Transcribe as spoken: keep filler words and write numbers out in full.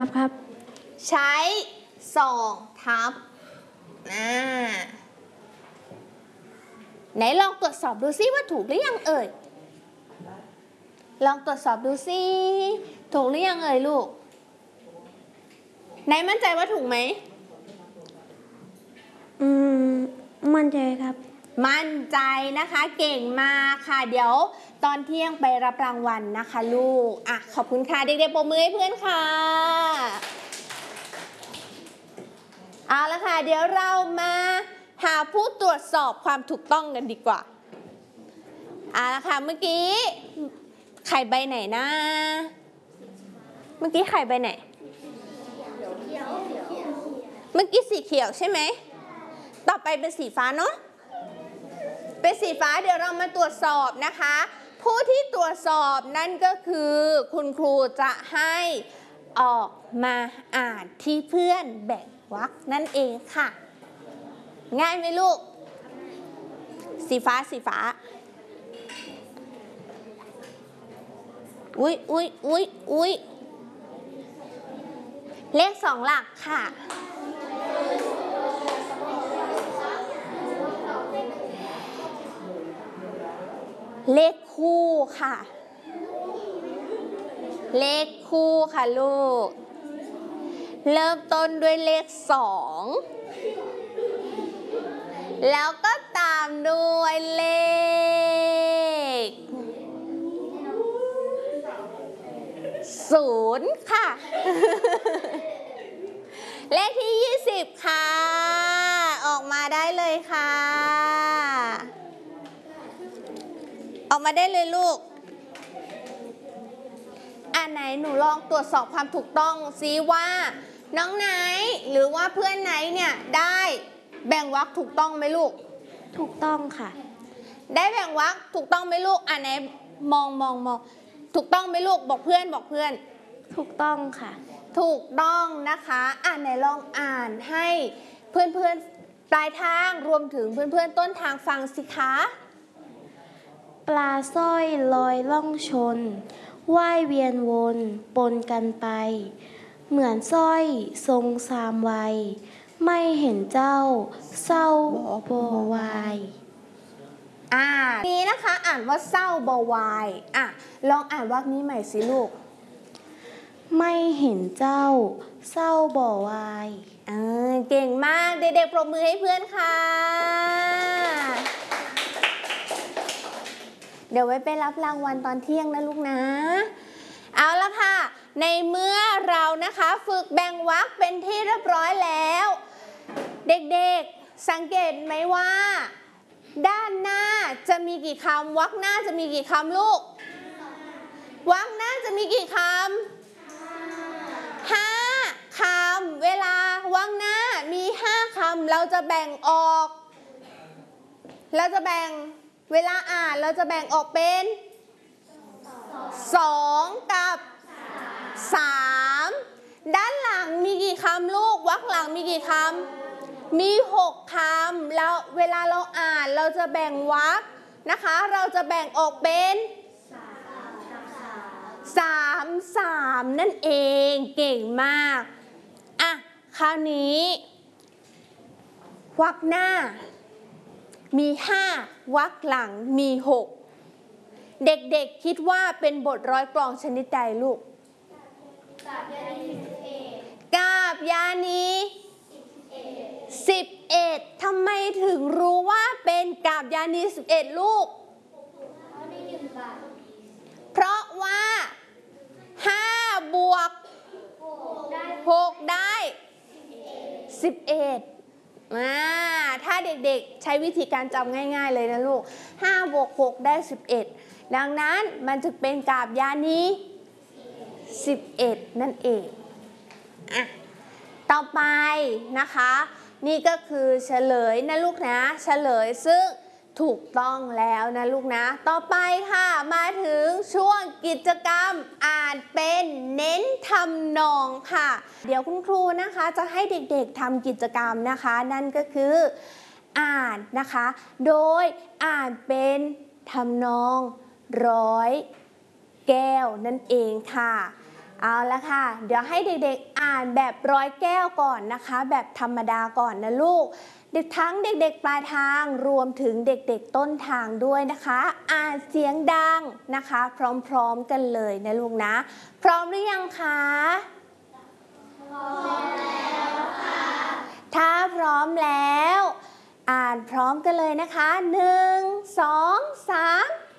ครับใช้สองทับอ่าไหนลองตรวจสอบดูซิว่าถูกหรือยังเอ่ยลองตรวจสอบดูซิถูกหรือยังเอ่ยลูกไหนมั่นใจว่าถูกไหมอืมมั่นใจครับมั่นใจนะคะเก่งมากค่ะเดี๋ยวตอนเที่ยงไปรับรางวัลนะคะลูกอ่ะขอบคุณค่ะเด็กๆปรบมือให้เพื่อนค่ะเอาละค่ะเดี๋ยวเรามาหาผู้ตรวจสอบความถูกต้องกันดีกว่าเอาละค่ะเมื่อกี้ไข่ใบไหนนะเมื่อกี้ไข่ใบไหนเมื่อกี้สีเขียวใช่ไหมต่อไปเป็นสีฟ้าเนาะเป็นสีฟ้าเดี๋ยวเรามาตรวจสอบนะคะผู้ที่ตรวจสอบนั่นก็คือคุณครูจะให้ออกมาอ่านที่เพื่อนแบ่งวรรคนั่นเองค่ะง่ายไหมลูกสีฟ้าสีฟ้าอุ๊ยอุ๊ยอุ๊ยอุ๊ยเลขสองหลักค่ะเลขคู่ค่ะเลขคู่ค่ะลูกเริ่มต้นด้วยเลขสองแล้วก็ตามด้วยเลขศูนย์ค่ะเลขที่ยี่สิบค่ะออกมาได้เลยค่ะออกมาได้เลยลูกอ่ะไหนหนูลองตรวจสอบความถูกต้องซิว่าน้องไหนหรือว่าเพื่อนไหนเนี่ยได้แบ่งวรรคถูกต้องไหมลูกถูกต้องค่ะได้แบ่งวรรคถูกต้องไหมลูกอ่ะไหนมองมองมองถูกต้องไหมลูกบอกเพื่อนบอกเพื่อนถูกต้องค่ะถูกต้องนะคะอ่ะไหนลองอ่านให้เพื่อนเพื่อนปลายทางรวมถึงเพื่อนเพื่อนต้นทางฟังสิคะปลาสร้อยลอยล่องชนว่ายเวียนวนปนกันไปเหมือนสร้อยทรงสามวัยไม่เห็นเจ้าเศร้าบวายอ่านี้นะคะอ่านว่าเศร้าบวายอ่ะลองอ่านวรรคนี้ใหม่สิลูกไม่เห็นเจ้าเศร้าบ่วายเออเก่งมากเด็กๆปรบมือให้เพื่อนค่ะเดี๋ยวไว้ไปรับรางวัลตอนเที่ยงนะลูกนะเอาละค่ะในเมื่อเรานะคะฝึกแบ่งวรรคเป็นที่เรียบร้อยแล้วเด็กๆสังเกตไหมว่าด้านหน้าจะมีกี่คำวรรคหน้าจะมีกี่คำลูกวรรคหน้าจะมีกี่คำห้าคำเวลาวรรคหน้ามีห้าคำเราจะแบ่งออกเราจะแบ่งเวลาอ่านเราจะแบ่งออกเป็นสองกับสามด้านหลังมีกี่คำลูกวรรคหลังมีกี่คำมีหกคำแล้วเวลาเราอ่านเราจะแบ่งวรรคนะคะเราจะแบ่งออกเป็นสามสามนั่นเองเก่งมากอ่ะคราวนี้วรรคหน้ามีห้าวรรคหลังมีหกเด็กๆคิดว่าเป็นบทร้อยกลองชนิดใดลูกกาบยานีสิบเอ็ดทำไมถึงรู้ว่าเป็นกาบยานีสิบเอ็ดลูกเพราะว่าห้าบวกหกได้สิบเอ็ดถ้าเด็กๆใช้วิธีการจำง่ายๆเลยนะลูกห้าบวกหกได้สิบเอ็ดดังนั้นมันจะเป็นกาบยานีสิบเอ็ดนั่นเองอ่ะต่อไปนะคะนี่ก็คือเฉลยนะลูกนะเฉลยซึ่งถูกต้องแล้วนะลูกนะต่อไปค่ะมาถึงช่วงกิจกรรมอ่านเป็นเน้นทำนองค่ะเดี๋ยวคุณครูนะคะจะให้เด็กๆทำกิจกรรมนะคะนั่นก็คืออ่านนะคะโดยอ่านเป็นทำนองร้อยแก้วนั่นเองค่ะเอาละค่ะ เดี๋ยวให้เด็กๆอ่านแบบร้อยแก้วก่อนนะคะ แบบธรรมดาก่อนนะลูกเด็กทั้งเด็กๆปลายทางรวมถึงเด็กๆต้นทางด้วยนะคะ อ่านเสียงดังนะคะ พร้อมๆกันเลยนะลูกนะพร้อมหรือยังคะพร้อมแล้วค่ะถ้าพร้อมแล้วอ่านพร้อมกันเลยนะคะหนึ่ง สอง สาม